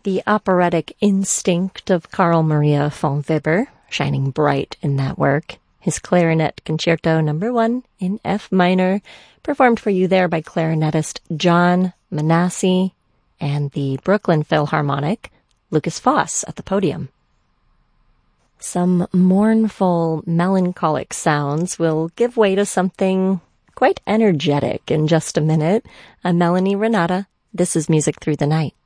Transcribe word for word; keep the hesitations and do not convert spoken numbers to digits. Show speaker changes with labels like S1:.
S1: The operatic instinct of Carl Maria von Weber, shining bright in that work. His Clarinet Concerto Number One in F minor, performed for you there by clarinetist John Manassi and the Brooklyn Philharmonic, Lucas Foss at the podium. Some mournful, melancholic sounds will give way to something quite energetic in just a minute. I'm Melanie Renata. This is Music Through the Night.